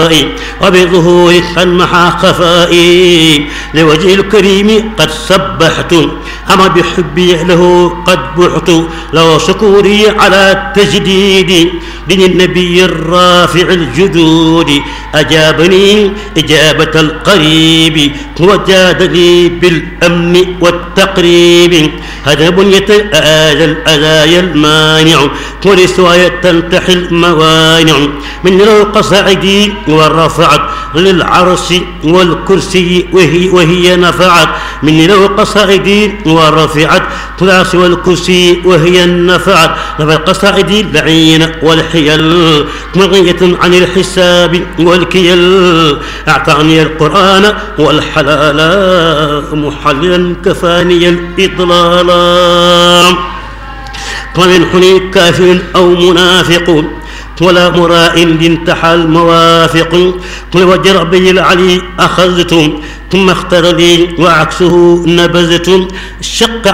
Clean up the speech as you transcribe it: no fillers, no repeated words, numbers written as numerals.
وبظهور قد محى خفائي لوجه الكريم قد سبحت أما بحبي له قد بحت لو شكوري على التجديد دين النبي الرافع الجدود أجابني إجابة القريب وجادني بالأمن والتقريب هذا بنية الأذايا المانع ولسوايا تنتحي الموانع من لو قصعدي ورفعت للعرش والكرسي وهي نفعت من لو قصعدي ورفعت للعرش والكرسي وهي نفعت نفع القصائد لعين والحيل مغنية عن الحساب والكيل أعطاني القرآن والحلال محللا كفاني الإضلال ومنحني كافر أو منافق ولا مراء انتحى الموافق وجر بي العلي أخذت ثم اختار لي وعكسه نبذت شق